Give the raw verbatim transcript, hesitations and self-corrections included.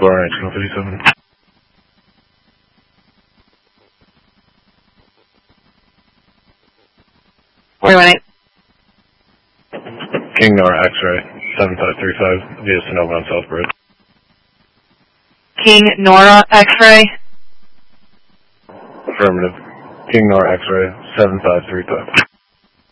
Alright, channel fifty-seven. Wait, wait. King Nora X-ray, seven five three five, via Sonoma on Southbridge. King Nora X-ray. Affirmative. King Nora X-ray, seven five three five.